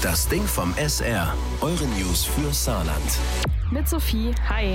Das Ding vom SR. Eure News für Saarland. Mit Sophie, hi.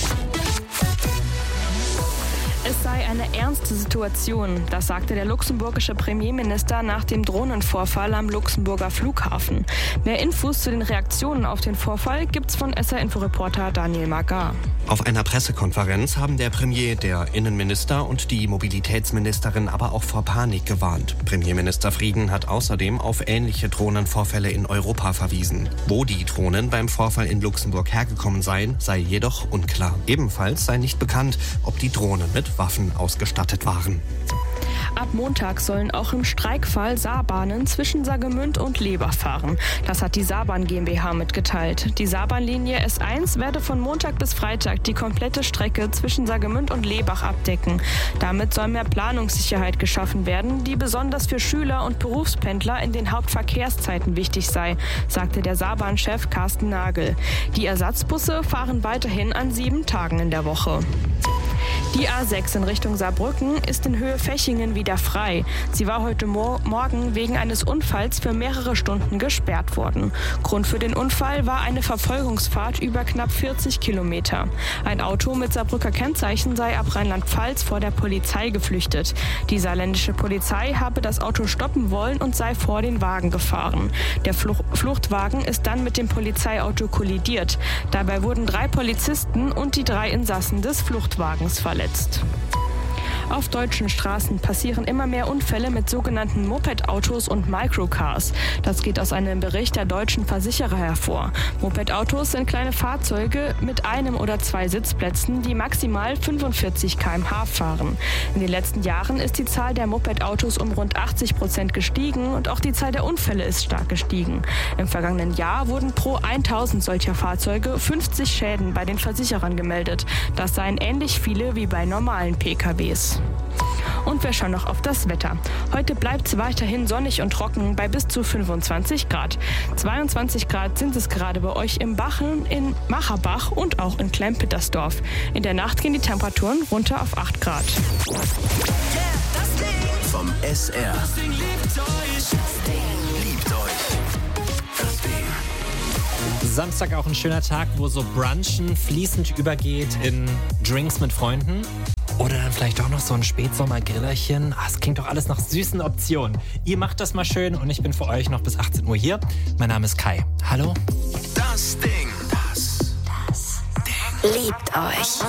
Es sei eine ernste Situation, das sagte der luxemburgische Premierminister nach dem Drohnenvorfall am Luxemburger Flughafen. Mehr Infos zu den Reaktionen auf den Vorfall gibt's von SR-Info-Reporter Daniel Magar. Auf einer Pressekonferenz haben der Premier, der Innenminister und die Mobilitätsministerin aber auch vor Panik gewarnt. Premierminister Frieden hat außerdem auf ähnliche Drohnenvorfälle in Europa verwiesen. Wo die Drohnen beim Vorfall in Luxemburg hergekommen seien, sei jedoch unklar. Ebenfalls sei nicht bekannt, ob die Drohnen mit Waffen ausgestattet waren. Ab Montag sollen auch im Streikfall Saarbahnen zwischen Saargemünd und Lebach fahren. Das hat die Saarbahn GmbH mitgeteilt. Die Saarbahnlinie S1 werde von Montag bis Freitag die komplette Strecke zwischen Saargemünd und Lebach abdecken. Damit soll mehr Planungssicherheit geschaffen werden, die besonders für Schüler und Berufspendler in den Hauptverkehrszeiten wichtig sei, sagte der Saarbahn-Chef Carsten Nagel. Die Ersatzbusse fahren weiterhin an 7 Tagen in der Woche. Die A6 in Richtung Saarbrücken ist in Höhe Fechingen wieder frei. Sie war heute Morgen wegen eines Unfalls für mehrere Stunden gesperrt worden. Grund für den Unfall war eine Verfolgungsfahrt über knapp 40 Kilometer. Ein Auto mit Saarbrücker Kennzeichen sei ab Rheinland-Pfalz vor der Polizei geflüchtet. Die saarländische Polizei habe das Auto stoppen wollen und sei vor den Wagen gefahren. Der Fluchtwagen ist dann mit dem Polizeiauto kollidiert. Dabei wurden 3 Polizisten und die 3 Insassen des Fluchtwagens verletzt. Auf deutschen Straßen passieren immer mehr Unfälle mit sogenannten Moped-Autos und Microcars. Das geht aus einem Bericht der deutschen Versicherer hervor. Moped-Autos sind kleine Fahrzeuge mit 1 oder 2 Sitzplätzen, die maximal 45 km/h fahren. In den letzten Jahren ist die Zahl der Moped-Autos um rund 80% gestiegen und auch die Zahl der Unfälle ist stark gestiegen. Im vergangenen Jahr wurden pro 1000 solcher Fahrzeuge 50 Schäden bei den Versicherern gemeldet. Das seien ähnlich viele wie bei normalen PKWs. Und wir schauen noch auf das Wetter. Heute bleibt es weiterhin sonnig und trocken bei bis zu 25 Grad. 22 Grad sind es gerade bei euch im Bachen, in Macherbach und auch in Klein-Pittersdorf. In der Nacht gehen die Temperaturen runter auf 8 Grad. Vom SR. Das Ding liebt euch. Liebt euch. Das Ding. Samstag auch ein schöner Tag, wo so Brunchen fließend übergeht in Drinks mit Freunden. Oder dann vielleicht auch noch so ein Spätsommer-Grillerchen. Es klingt doch alles nach süßen Optionen. Ihr macht das mal schön und ich bin für euch noch bis 18 Uhr hier. Mein Name ist Kai. Hallo? Das Ding. Das Ding. Liebt euch.